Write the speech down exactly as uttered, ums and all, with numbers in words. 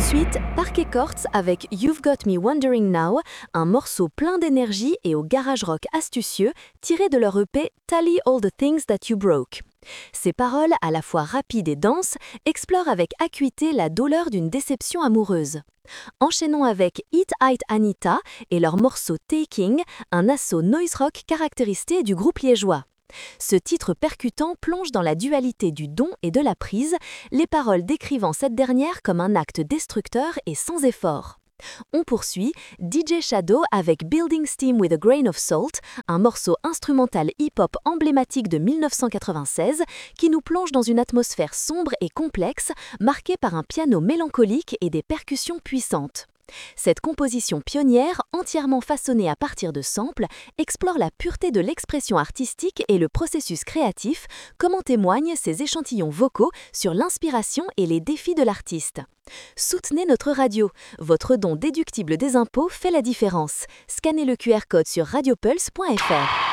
suite, Parquet Courts avec You've Got Me Wondering Now, un morceau plein d'énergie et au garage rock astucieux tiré de leur E P Tally All the Things That You Broke. Ces paroles, à la fois rapides et denses, explorent avec acuité la douleur d'une déception amoureuse. Enchaînons avec Eat It Anita et leur morceau Taking, un assaut noise rock caractérisé du groupe liégeois. Ce titre percutant plonge dans la dualité du don et de la prise, les paroles décrivant cette dernière comme un acte destructeur et sans effort. On poursuit D J Shadow avec Building Steam with a Grain of Salt, un morceau instrumental hip-hop emblématique de mille neuf cent quatre-vingt-seize qui nous plonge dans une atmosphère sombre et complexe, marquée par un piano mélancolique et des percussions puissantes. Cette composition pionnière, entièrement façonnée à partir de samples, explore la pureté de l'expression artistique et le processus créatif, comme en témoignent ces échantillons vocaux sur l'inspiration et les défis de l'artiste. Soutenez notre radio. Votre don déductible des impôts fait la différence. Scannez le Q R code sur radiopulse point f r.